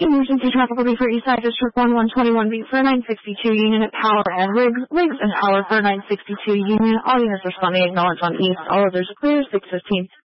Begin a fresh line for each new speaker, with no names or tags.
Emergency traffic will be for Eastside District 1121B for 962 Union at Power and Riggs and Power for 962 Union. All units responding acknowledged on East. All others are clear. 615.